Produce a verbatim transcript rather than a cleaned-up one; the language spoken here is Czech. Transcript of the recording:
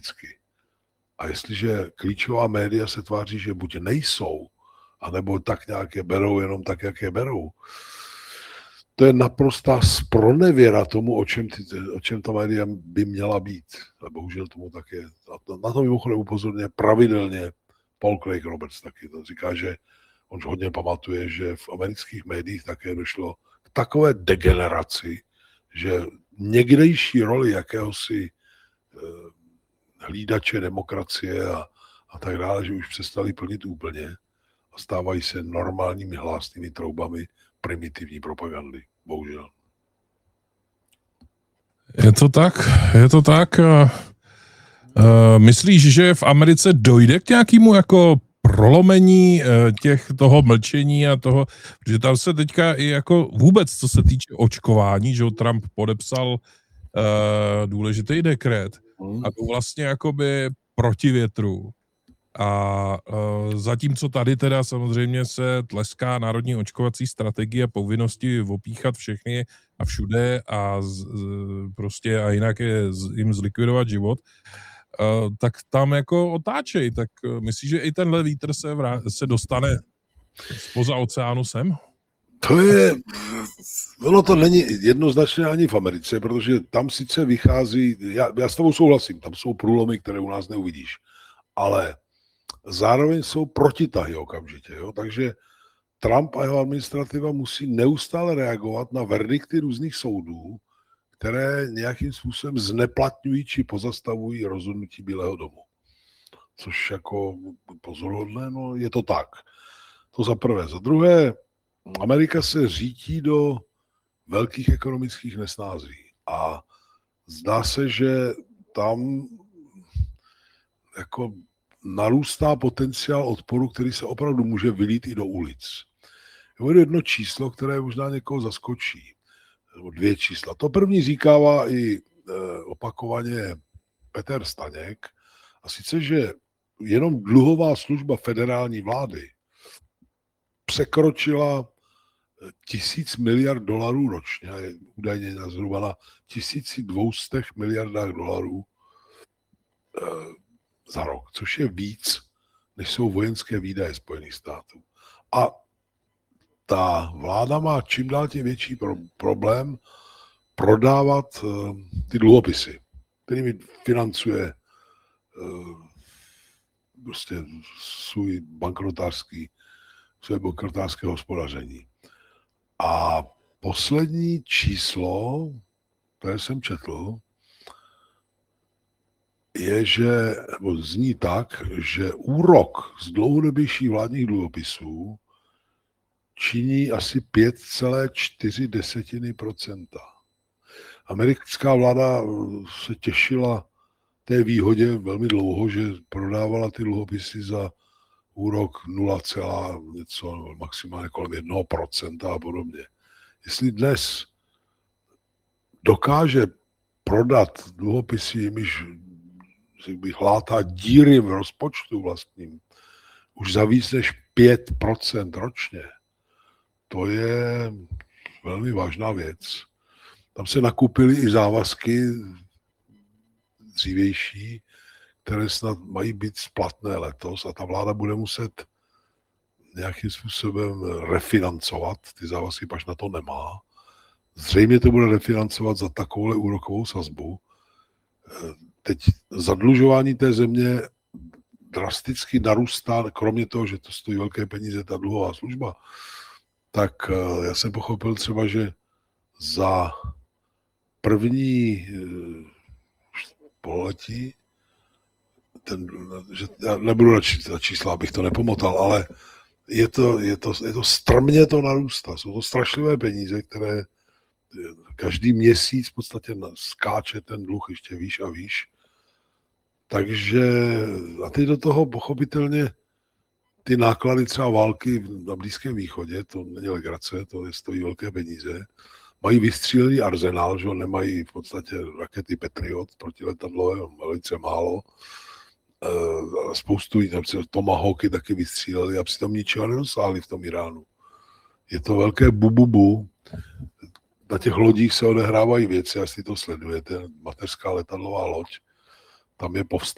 A jestliže klíčová média se tváří, že buď nejsou, anebo tak nějak je berou jenom tak, jak je berou, to je naprostá spronevěra tomu, o čem, ty, o čem ta média by měla být. A bohužel tomu tak je. Na to mimochodem upozorně pravidelně Paul Craig Roberts taky. To říká, že on hodně pamatuje, že v amerických médiích také došlo k takové degeneraci, že někdejší roli jakéhosi hlídače demokracie a, a tak dále, že už přestali plnit úplně a stávají se normálními hlásnými troubami primitivní propagandy. Bohužel. Je to tak, je to tak. Uh, myslíš, že v Americe dojde k nějakému jako prolomení uh, těch toho mlčení a toho, že tam se teďka i jako vůbec, co se týče očkování, že Trump podepsal uh, důležitý dekret a to vlastně jakoby proti větru. A uh, zatímco tady teda samozřejmě se tleská národní očkovací strategie a povinnosti opíchat všechny a všude a z, z, prostě a jinak je z, jim zlikvidovat život, uh, tak tam jako otáčej. Tak uh, myslíš, že i tenhle vítr se, vrá, se dostane spoza oceánu sem? To je, ono to není jednoznačně ani v Americe, protože tam sice vychází, já, já s tebou souhlasím, tam jsou průlomy, které u nás neuvidíš, ale zároveň jsou protitahy okamžitě, jo? Takže Trump a jeho administrativa musí neustále reagovat na verdikty různých soudů, které nějakým způsobem zneplatňují či pozastavují rozhodnutí Bílého domu. Což jako pozoruhodné, no je to tak. To za prvé. Za druhé, Amerika se řítí do velkých ekonomických nesnází a zdá se, že tam jako narůstá potenciál odporu, který se opravdu může vylít i do ulic. Je jedno číslo, které možná někoho zaskočí. Dvě čísla. To první říkává i e, opakovaně Petr Staněk, a sice, že jenom dluhová služba federální vlády překročila tisíc miliard dolarů ročně, je údajně zhruba na tisíc dvě stě miliardách dolarů e, za rok, což je víc, než jsou vojenské výdaje Spojených států. A ta vláda má čím dál tím větší pro, problém prodávat uh, ty dluhopisy, kterými financuje uh, prostě svůj bankrotářský, své bankrotářské hospodaření. A poslední číslo, které jsem četl, je, že, nebo zní tak, že úrok z dlouhodobějších vládních dluhopisů činí asi pět celá čtyři procenta. Americká vláda se těšila té výhodě velmi dlouho, že prodávala ty dluhopisy za úrok nula, něco, maximálně kolem jednoho procenta a podobně. Jestli dnes dokáže prodat dluhopisy, jimiž bych hlátá díry v rozpočtu vlastním, už za víc než pět procent ročně, to je velmi vážná věc. Tam se nakupily i závazky dřívější, které snad mají být splatné letos a ta vláda bude muset nějakým způsobem refinancovat, ty závazky pač na to nemá. Zřejmě to bude refinancovat za takovouhle úrokovou sazbu. Teď zadlužování té země drasticky narůstá, kromě toho, že to stojí velké peníze, ta dluhová služba, tak já jsem pochopil třeba, že za první pololetí, ten, že já nebudu radši za čísla, abych to nepomotal, ale je to, je to, je to strmě to narůstá. Jsou to strašlivé peníze, které každý měsíc v podstatě skáče ten dluh ještě výš a výš. Takže a teď do toho pochopitelně ty náklady třeba války na Blízkém východě, to není legrace, to je, stojí velké peníze. Mají vystřílený arzenál, že nemají v podstatě rakety Patriot protiletadlové, velice málo. E, spoustu tam se Tomahawky taky vystříleli a přitom ničeho nedosáhli v tom Iránu. Je to velké bububu. Na těch lodích se odehrávají věci, jestli to sledujete, mateřská letadlová loď, tam je povstání